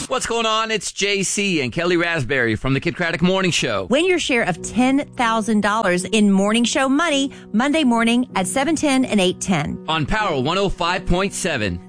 What's going on? It's JC and Kelly Raspberry from the Kid Craddock Morning Show. Win your share of $10,000 in Morning Show money Monday morning at 7:10 and 8:10. On Power 105.7.